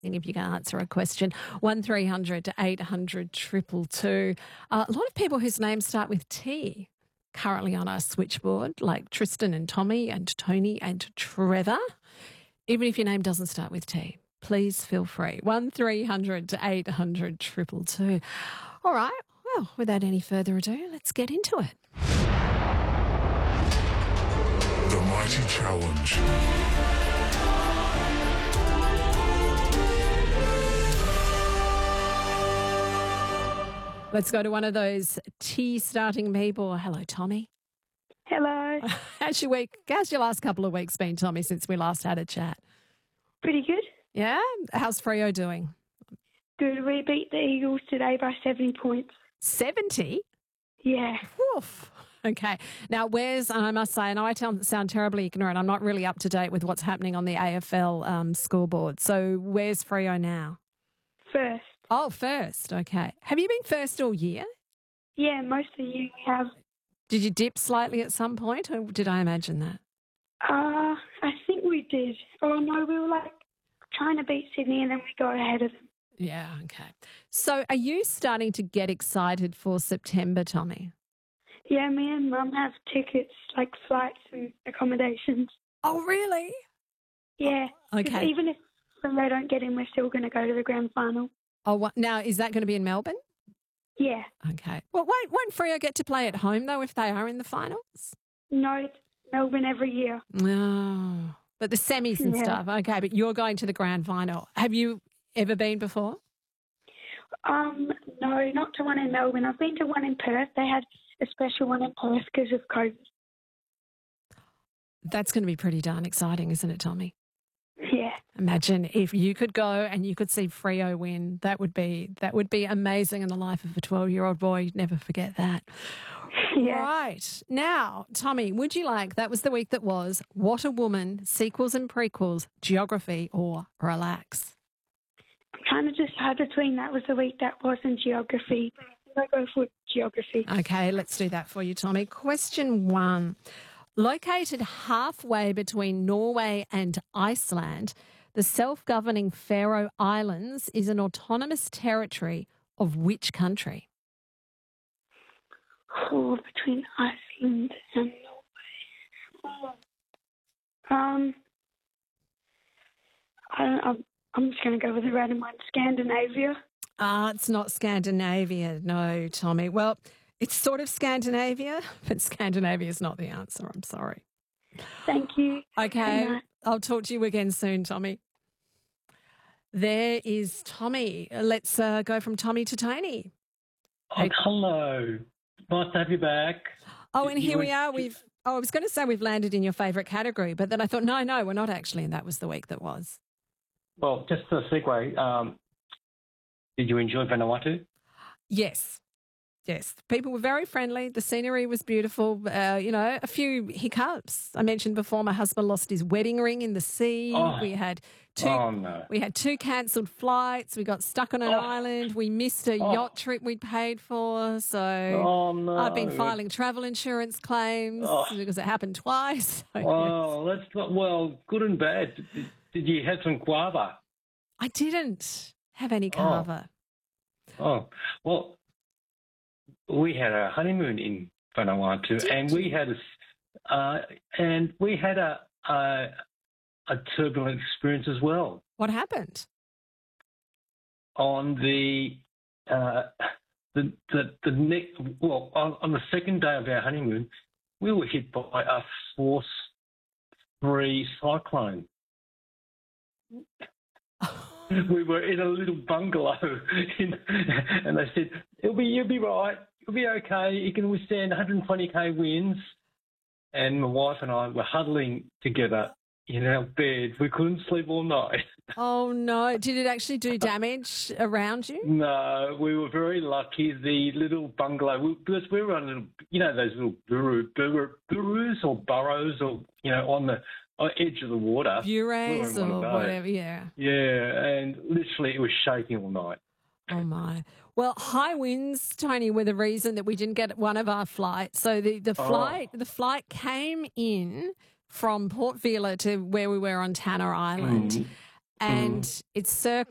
if you can answer a question. 1300 800 222. A lot of people whose names start with T currently on our switchboard, like Tristan and Tommy and Tony and Trevor. Even if your name doesn't start with T, please feel free. 1300 800 222. All right, well, without any further ado, let's get into it. The Mighty Challenge. Let's go to one of those T-starting people. Hello, Tommy. Hello. How's your week? How's your last couple of weeks been, Tommy, since we last had a chat? Pretty good. Yeah? How's Freo doing? Good. We beat the Eagles today by 70 points. 70? Yeah. Woof. Okay. Now, I must say, and I sound terribly ignorant, I'm not really up to date with what's happening on the AFL scoreboard. So where's Freo now? First. Oh, first. Okay. Have you been first all year? Yeah, most of you have. Did you dip slightly at some point, or did I imagine that? I think we did. Oh, no, we were trying to beat Sydney and then we got ahead of them. Yeah, okay. So are you starting to get excited for September, Tommy? Yeah, me and Mum have tickets, flights and accommodations. Oh, really? Yeah. Okay. Even if they don't get in, we're still going to go to the grand final. Oh, now is that going to be in Melbourne? Yeah. Okay. Well, won't Freo get to play at home, though, if they are in the finals? No, it's Melbourne every year. Oh, but the semis and stuff. Okay, but you're going to the grand final. Have you ever been before? No, not to one in Melbourne. I've been to one in Perth. They had a special one in Perth because of COVID. That's going to be pretty darn exciting, isn't it, Tommy? Yeah. Imagine if you could go and you could see Freo win. That would be amazing in the life of a 12-year-old boy. You'd never forget that. Yeah. Right. Now, Tommy, would you like, that was the week that was, What a Woman, sequels and prequels, geography or relax? I'm kind of just hard between that was the week that was in geography. I go for geography. Okay, let's do that for you, Tommy. Question 1. Located halfway between Norway and Iceland, the self-governing Faroe Islands is an autonomous territory of which country? Oh, between Iceland and Norway. I'm just going to go with a random one. Scandinavia. It's not Scandinavia, no, Tommy. Well, it's sort of Scandinavia, but Scandinavia is not the answer. I'm sorry. Thank you. Okay, I'll talk to you again soon, Tommy. There is Tommy. Let's go from Tommy to Tony. Oh, hello. Nice to have you back. Oh, and here we are. I was going to say we've landed in your favourite category, but then I thought, no, we're not actually, and that was the week that was. Well, just a segue. Did you enjoy Vanuatu? Yes. People were very friendly. The scenery was beautiful. A few hiccups. I mentioned before my husband lost his wedding ring in the sea. Oh. We had No. We had 2 cancelled flights. We got stuck on an island. We missed a yacht trip we'd paid for. So no. I've been filing travel insurance claims because it happened twice. So, well, good and bad. Did you have some guava? I didn't have any kava. Oh, well, we had a honeymoon in Vanuatu, and we had a turbulent experience as well. What happened? On on the second day of our honeymoon, we were hit by a Force 3 cyclone. We were in a little bungalow, and they said, you'll be right. You'll be okay. You can withstand 120k winds. And my wife and I were huddling together in our bed. We couldn't sleep all night. Oh, no. Did it actually do damage around you? No, we were very lucky. The little bungalow, because we were on little, those little burrows or burrows or, on the edge of the water. Bureys or whatever, yeah. Yeah, and literally it was shaking all night. Oh, my. Well, high winds, Tony, were the reason that we didn't get one of our flights. So the flight came in from Port Vila to where we were on Tanner Island, and it circled